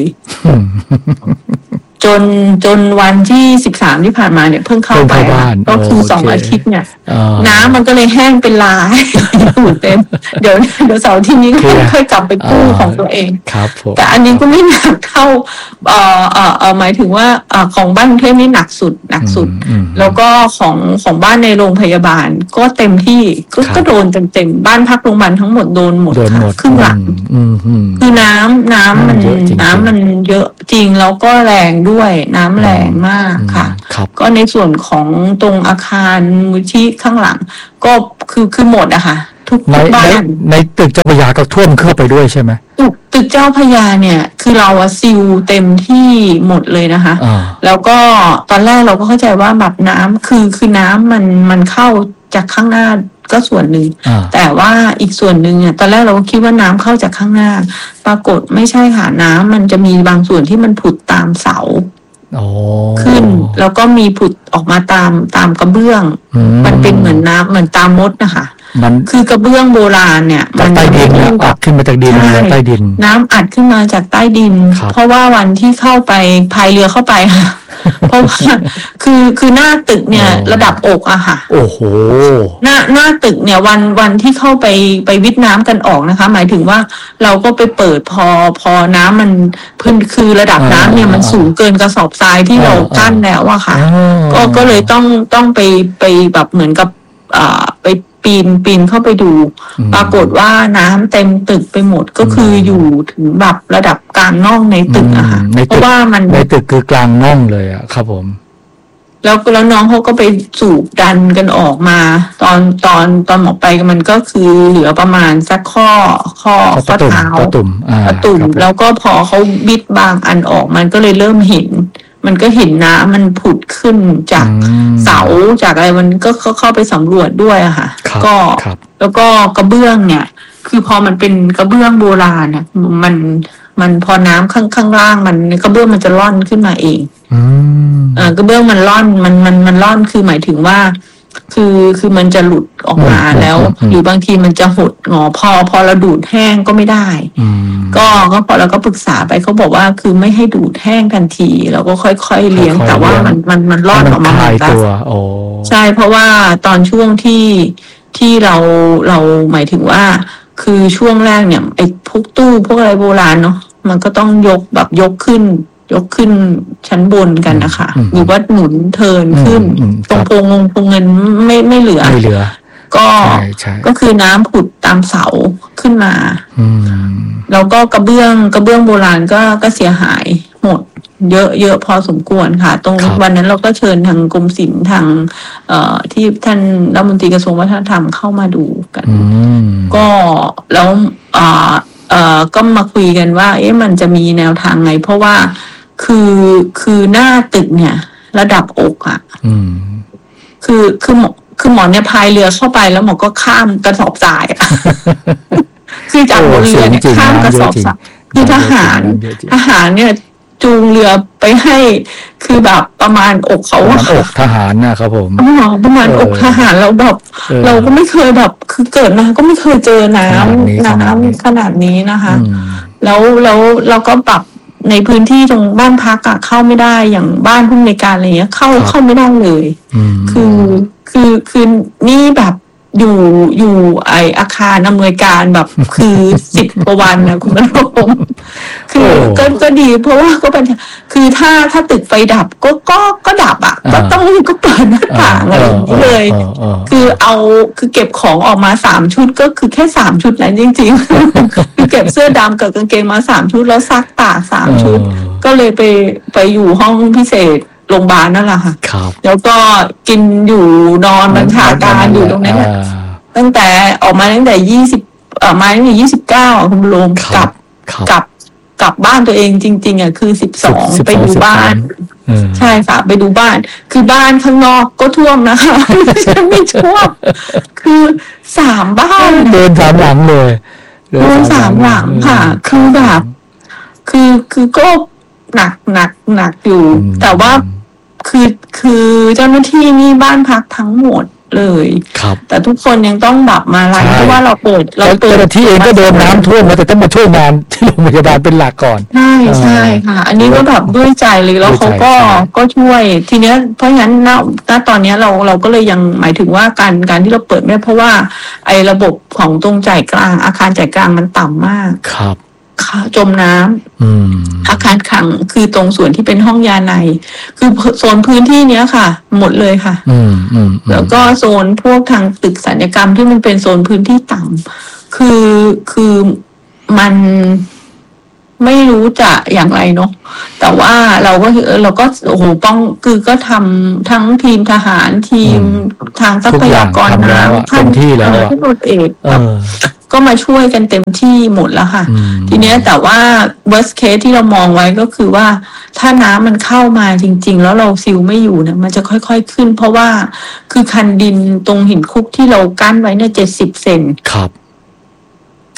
จนจนวันที่สิบสามที่ผ่านมาเนี่ยเพิ่งเข้าไปก็คือสองอาทิตย์เนี่ยน้ำมันก็เลยแห้งเป็นลายอยู่เต็มเดี๋ยวเดี๋ยวเสาร์ที่นี้ค่อยกลับไปกู้ของตัวเองแต่อันนี้ก็ไม่หนักเท่าเอ่อเอ่อหมายถึงว่าของบ้านกรุงเทพนี่หนักสุดหนักสุดแล้วก็ของของบ้านในโรงพยาบาลก็เต็มที่ก็ก็โดนเต็มเต็มบ้านพักโรงพยาบาลทั้งหมดโดนหมดครึ่งหลังคือน้ำน้ำมันน้ำมันเยอะจริงแล้วก็แรงด้วยน้ำแรงมากค่ะก็ในส่วนของตรงอาคารมูลที่ข้างหลังก็คือคือหมดอะค่ะทุกบ้านในตึกเจ้าพระยาก็ท่วมเข้าไปด้วยใช่ไหมตึกตึกเจ้าพระยาเนี่ยคือเราอะซิลเต็มที่หมดเลยนะคะแล้วก็ตอนแรกเราก็เข้าใจว่าแบบน้ำคือคือน้ำมันมันเข้าจากข้างหน้าก็ส่วนหนึ่งแต่ว่าอีกส่วนหนึ่งเนี่ยตอนแรกเราก็คิดว่าน้ำเข้าจากข้างหน้าปรากฏไม่ใช่ค่ะน้ำมันจะมีบางส่วนที่มันผุดตามเสาขึ้นแล้วก็มีผุดออกมาตามตามกระเบื้องมันเป็นเหมือนน้ำเหมือนตามมดนะคะมันคือกระเบื้องโบราณเนี่ยจากใต้ดินแล้วอัดขึ้นมาจากดินใต้ดินน้ำอัดขึ้นมาจากใต้ดินเพราะว่าวันที่เข้าไปพายเรือเข้าไปค่ะเพราะว่าคือคือหน้าตึกเนี่ยระดับอกอะค่ะโอ้โหหน้าหน้าตึกเนี่ยวันวันที่เข้าไปไปวิทน้ำกันออกนะคะหมายถึงว่าเราก็ไปเปิดพอพอน้ำมันพื้นคือระดับน้ำเนี่ยมันสูงเกินกระสอบทรายที่เรากั้นแล้วอะค่ะก็ก็เลยต้องต้องไปไปแบบเหมือนกับอ่าไปปีนปีนเข้าไปดูปรากฏว่าน้ำเต็มตึกไปหมดก็คืออยู่ถึงแบบระดับกลางน่องในตึกอะค่ะเพราะว่ามันในตึกคือกลางน่องเลยอะครับผมแล้วแล้วน้องเขาก็ไปสูบดันกันออกมาตอนตอนตอนหมอไปมันก็คือเหลือประมาณสักข้อข้อข้อเท้าข้อตุ่มข้อตุ่มแล้วก็พอเขาบิดบางอันออกมันก็เลยเริ่มเห็นมันก็เห็นน้ำมันผุดขึ้นจากเสาจากอะไรมันก็เข้าไปสำรวจด้วยอะค่ะก็แล้วก็กระเบื้องเนี่ยคือพอมันเป็นกระเบื้องโบราณเนี่ยมันมันพอน้ำข้างข้างล่างมันกระเบื้องมันจะร่อนขึ้นมาเองอ่ากระเบื้องมันร่อนมันมันมันร่อนคือหมายถึงว่าคือคือมันจะหลุดออกมาแล้วหรือบางทีมันจะหดงอพอพอเราดูดแห้งก็ไม่ได้ก็ก็พอเราก็ปรึกษาไปเขาบอกว่าคือไม่ให้ดูดแห้งทันทีเราก็ค่อยๆเลี้ยงแต่ว่ามันมันมันร่อนออกมาเหมือนกันใช่เพราะว่าตอนช่วงที่ที่เราเราหมายถึงว่าคือช่วงแรกเนี่ยไอ้พวกตู้พวกอะไรโบราณเนาะมันก็ต้องยกแบบยกขึ้นยกขึ้นชั้นบนกันนะคะหรือว่าหนุนเทินขึ้นตรงโพงงพงเงินไม่ไม่เหลือไม่เหลือก็ก็คือน้ำผุดตามเสาขึ้นมาแล้วก็กระเบื้องกระเบื้องโบราณก็ก็เสียหายหมดเยอะเยอะพอสมควรค่ะตรงวันนั้นเราก็เชิญทางกรมศิลป์ทางเอ่อที่ท่านรัฐมนตรีกระทรวงวัฒนธรรมเข้ามาดูกันก็แล้วอ่าเอ่อก็มาคุยกันว่าเอ๊ะมันจะมีแนวทางไงเพราะว่าคือคือหน้าตึกเนี่ยระดับอกอ่ะคือคือหมอคือหมอเนี่ยพายเรือเข้าไปแล้วหมอก็ข้ามกระสอบทรายอ่ะคือจากบนเรือเนี่ยข้ามกระสอบทรายคือทหารทหารเนี่ยจูงเรือไปให้คือแบบประมาณอกเขาอะอกทหารนะครับผมอ๋อประมาณอกทหารแล้วแบบเราก็ไม่เคยแบบคือเกิดมาก็ไม่เคยเจอน้ำน้ำขนาดนี้นะคะแล้วแล้วเราก็ปรับในพื้นที่ตรงบ้านพักอะเข้าไม่ได้อย่างบ้านผู้ในการอะไรเงี้ยเข้าเข้าไม่ได้เลยคือคือคือนี่แบบอยู่อยู่ไออาคารอำนวยการแบบคือสิบกว่าวันนะคุณผู้ชมคือก็ก็ดีเพราะว่าก็เป็นคือถ้าถ้าตึกไฟดับก็ก็ก็ดับอ่ะก็ต้องก็เปิดหน้าต่างอะไรอย่างนี้เลยคือเอาคือเก็บของออกมาสามชุดก็คือแค่สามชุดนั้นจริงๆคือเก็บเสื้อดำกับกางเกงมาสามชุดแล้วซักตากสามชุดก็เลยไปไปอยู่ห้องพิเศษโรงพยาบาลนั่นแหละค่ะแล้วก็กินอยู่นอนบัญชาการอยู่ตรงนั้นตั้งแต่ออกมาตั้งแต่ยี่สิบเอ่อมาตั้งแต่ยี่สิบเก้าคุณลุงกลับกลับกลับบ้านตัวเองจริงๆอ่ะคือสิบสองไปดูบ้านใช่ค่ะไปดูบ้านคือบ้านข้างนอกก็ท่วมนะคะไม่ท่วมคือสามบ้านเดินสามหลังเลยเดินสามหลังค่ะคือแบบคือคือก็หนักหนักหนักอยู่แต่ว่าคือคือเจ้าหน้าที่นี่บ้านพักทั้งหมดเลยครับแต่ทุกคนยังต้องแบบมาไล่เพราะว่าเราเปิดเราเปิดเจ้าหน้าที่เองก็โดนน้ำท่วมมาแต่ต้องมาช่วยงานที่โรงพยาบาลเป็นหลักก่อนใช่ใช่ค่ะอันนี้ก็แบบด้วยใจเลยแล้วเขาก็ก็ช่วยทีเนี้ยเพราะฉะนั้นณณตอนนี้เราเราก็เลยยังหมายถึงว่าการการที่เราเปิดไม่เพราะว่าไอ้ระบบของตรงจ่ายกลางอาคารจ่ายกลางมันต่ำมากครับจมน้ำอาคารขังคือตรงส่วนที่เป็นห้องยาในคือโซนพื้นที่เนี้ยค่ะหมดเลยค่ะแล้วก็โซนพวกทางตึกศัลยกรรมที่มันเป็นโซนพื้นที่ต่ำคือคือมันไม่รู้จะอย่างไรเนาะแต่ว่าเราก็เราก็โอ้โหป้องคือก็ทำทั้งทีมทหารทีมทางทรัพยากรน้ำท่านที่แล้วที่โดนเอกก็มาช่วยกันเต็มที่หมดแล้วค่ะทีเนี้ยแต่ว่า worst case ที่เรามองไว้ก็คือว่าถ้าน้ำมันเข้ามาจริงๆแล้วเราซิลไม่อยู่เนี่ยมันจะค่อยๆขึ้นเพราะว่าคือคันดินตรงหินคุกที่เรากั้นไว้เนี่ยเจ็ดสิบเซนครับ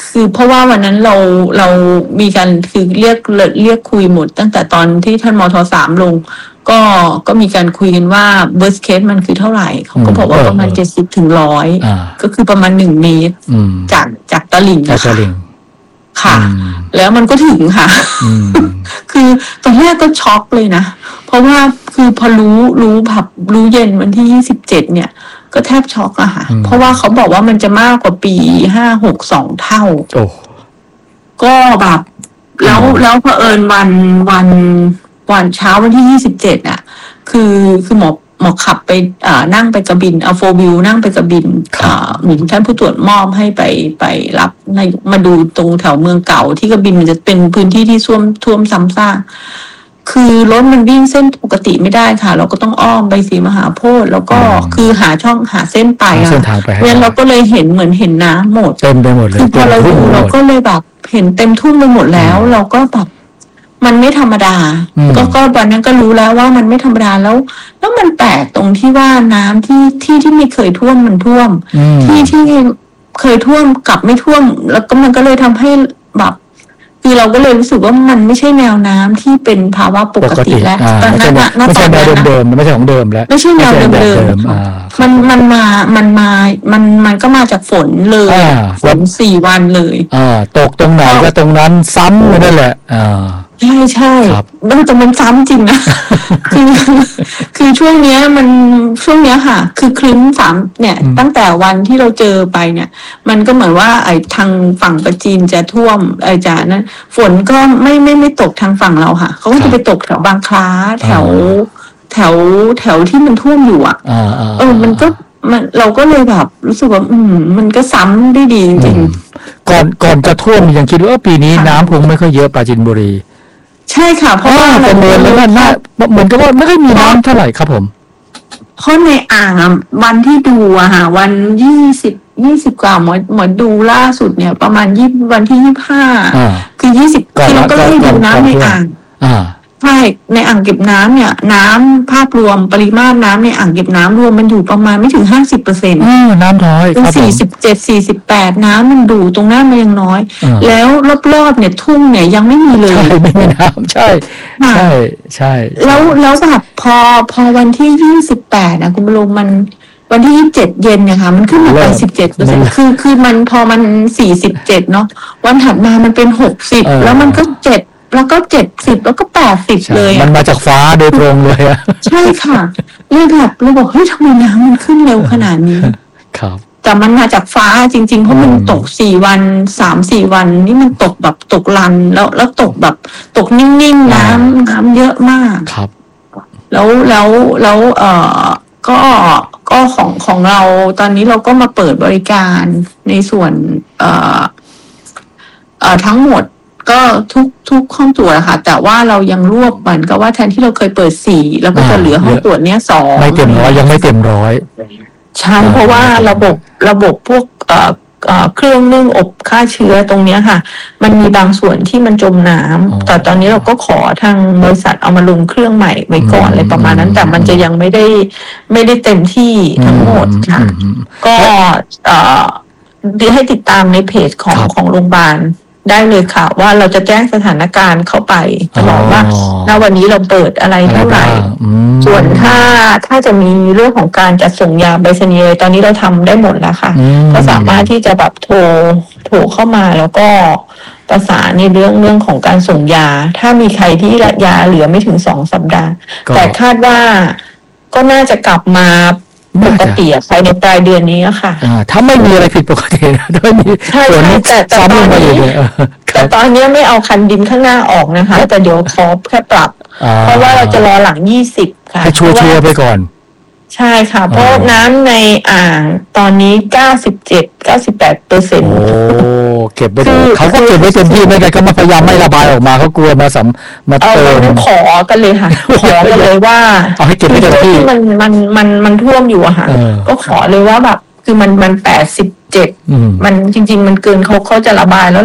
คือเพราะว่าวันนั้นเราเรามีการคือเรียกเรียกคุยหมดตั้งแต่ตอนที่ท่านมทสามลงก็ก็มีการคุยกันว่า worst case มันคือเท่าไหร่เขาก็บอกว่าประมาณเจ็ดสิบถึงร้อยก็คือประมาณหนึ่งเมตรจากจากตลิ่งนะคะค่ะแล้วมันก็ถึงค่ะคือตอนแรกก็ช็อกเลยนะเพราะว่าคือพอรู้รู้ผับรู้เย็นวันที่ยี่สิบเจ็ดเนี่ยก็แทบช็อกอะค่ะเพราะว่าเขาบอกว่ามันจะมากกว่าปีห้าหกสองเท่าก็แบบแล้วแล้วเผอิญวันวันวันเช้าวันที่ยี่สิบเจ็ดอ่ะคือคือหมอหมอขับไปอ่านั่งไปกระบินเอาโฟวิวนั่งไปกระบินอ่าเหมือนท่านผู้ตรวจมอบให้ไปไปรับในมาดูตรงแถวเมืองเก่าที่กระบินมันจะเป็นพื้นที่ที่ท่วมท่วมซ้ำซากคือรถมันวิ่งเส้นปกติไม่ได้ค่ะเราก็ต้องอ้อมไปศรีมหาโพธิ์แล้วก็คือหาช่องหาเส้นไปอ่ะเพราะฉะนั้นเราก็เลยเห็นเหมือนเห็นน้ำหมดเต็มไปหมดเลยคือพอเราดูเราก็เลยแบบเห็นเต็มทุ่งไปหมดแล้วเราก็แบบมันไม่ธรรมดาก็ก็วันนั้นก็รู้แล้วว่ามันไม่ธรรมดาแล้วแล้วมันแปลกตรงที่ว่าน้ำที่ที่ที่ไม่เคยท่วมมันท่วมที่ที่เคยท่วมกลับไม่ท่วมแล้วก็มันก็เลยทำให้แบบคือเราก็เลยรู้สึกว่ามันไม่ใช่แนวน้ำที่เป็นภาวะปกติแล้วตอนนั้นอะไม่ใช่แนวเดิมๆไม่ใช่ของเดิมแล้วไม่ใช่แนวเดิมๆมันมันมามันมามันมันก็มาจากฝนเลยฝนสี่วันเลยอ่าตกตรงไหนก็ตรงนั้นซ้ำเลยนั่นแหละอ่าใช่ใช่มันแต่มันซ้ำจริงนะคือคือช่วงเนี้ยมันช่วงเนี้ยค่ะคือคลึ้มสามเนี่ยตั้งแต่วันที่เราเจอไปเนี่ยมันก็เหมือนว่าไอ้ทางฝั่งประจีนจะท่วมไอ้จานั้นฝนก็ไม่ไม่ไม่ตกทางฝั่งเราค่ะเขาก็จะไปตกแถวบางคล้าแถวแถวแถวที่มันท่วมอยู่อ่ะเออมันก็มันเราก็เลยแบบรู้สึกว่าอืมมันก็ซ้ำได้ดีจริงก่อนก่อนจะท่วมยังคิดว่าปีนี้น้ำคงไม่ค่อยเยอะปราจีนบุรีใช่ค่ะเพราะว่าเป็นเมืองแล้วน่าเหมือนกับว่าไม่ได้มีน้ำเท่าไหร่ครับผมเพราะในอ่างวันที่ดูอะค่ะวันยี่สิบยี่สิบกว่าหมดหมดดูล่าสุดเนี่ยประมาณยี่วันที่ยี่สิบห้าคือยี่สิบคือเราก็ให้ดูน้ำในอ่างใช่ในอ่างเก็บน้ำเนี่ยน้ำภาพรวมปริมาตรน้ำในอ่างเก็บน้ำรวมมันอยู่ประมาณไม่ถึงห้าสิบเปอร์เซ็นต์น้ำน้อยเป็นสี่สิบเจ็ดสี่สิบแปดน้ำมันดูตรงนั้นมันยังน้อยแล้วรอบๆเนี่ยทุ่งเนี่ยยังไม่มีเลยใช่ไม่มีน้ำใช่ใช่ใช่แล้วแล้วแบบพอพอวันที่ยี่สิบแปดนะคุณบรมมันวันที่ยี่สิบเจ็ดเย็นเนี่ยค่ะมันขึ้นมาเป็นสิบเจ็ดเปอร์เซ็นต์คือคือมันพอมันสี่สิบเจ็ดเนาะวันถัดมามันเป็นหกสิบแล้วมันก็เจ็ดแล้วก็เจ็ดสิบแล้วก็แปดสิบเลยมันมาจากฟ้าโดยตรงเลยอะใช่ค่ะเลยแบบเราบอกเฮ้ยทำไมน้ำมันขึ้นเร็วขนาดนี้ครับแต่มันมาจากฟ้าจริงๆเพราะมันตกสี่วันสามสี่วันนี่มันตกแบบตกลันแล้วแล้วตกแบบตกนิ่งๆน้ำน้ำเยอะมากครับแล้วแล้วแล้วเอ่อก็ก็ของของเราตอนนี้เราก็มาเปิดบริการในส่วนเอ่อเอ่อทั้งหมดก็ทุกทุกห้องตรวจค่ะแต่ว่าเรายังรวบเหมือนกับว่าแทนที่เราเคยเปิดสี่แล้วก็จะเหลือห้องตรวจเนี้ยสองไม่เต็มร้อยยังไม่เต็มร้อยใช่เพราะว่าระบบระบบพวกเอ่อเอ่อเครื่องนึ่งอบฆ่าเชื้อตรงเนี้ยค่ะมันมีบางส่วนที่มันจมน้ำแต่ตอนนี้เราก็ขอทางบริษัทเอามาลงเครื่องใหม่ไว้ก่อนอะไรประมาณนั้นแต่มันจะยังไม่ได้ไม่ได้เต็มที่ทั้งหมดค่ะก็เอ่อดีให้ติดตามในเพจของของโรงพยาบาลได้เลยค่ะว่าเราจะแจ้งสถานการณ์เข้าไปตลอดว่าณวันนี้เราเปิดอะไรเท่าไหร่ส่วนถ้าถ้าจะมีเรื่องของการจัดส่งยาไปรษณีย์ตอนนี้เราทำได้หมดแล้วค่ะก็สามารถที่จะแบบโทรโทรเข้ามาแล้วก็ประสานในเรื่องเรื่องของการส่งยาถ้ามีใครที่ยาเหลือไม่ถึงสองสัปดาห์แต่คาดว่าก็น่าจะกลับมาปกติภายในปลายเดือนนี้ค่ะถ้าไม่มีอะไรผิดปกตินะถ้ามีส่วนนี้แต่ตอนนี้แต่ตอนนี้ไม่เอาคันดินข้างหน้าออกนะคะแต่เดี๋ยวขอแค่ปรับเพราะว่าเราจะรอหลังยี่สิบค่ะให้ชัวร์ๆไปก่อนใช่ค่ะเพราะน้ำในอ่างตอนนี้เก้าสิบเจ็ด เก้าสิบแปดเปอร์เซ็นต์โอ้เก็บไว้เขาก็เก็บไว้เต็มที่ไม่ได้ก็มาพยายามไม่ระบายออกมาเขากลัวมาสัมมาเติมขอกันเลยค่ะขอกันเลยว่าเอาให้เก็บไว้เต็มที่มันมันมันมันท่วมอยู่อะค่ะก็ขอเลยว่าแบบคือมันมันแปดสิบเจ็ดมันจริงๆมันเกินเขาเขาจะระบายแล้ว